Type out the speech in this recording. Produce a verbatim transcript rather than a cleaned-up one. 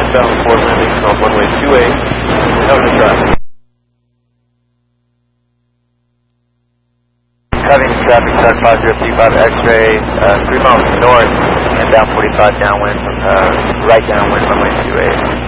southbound Fort Landing, off runway two eight, counter traffic. Cutting traffic, start five zero two five X-ray, uh, three miles north, and down forty-five downwind, uh, right downwind, runway two eight.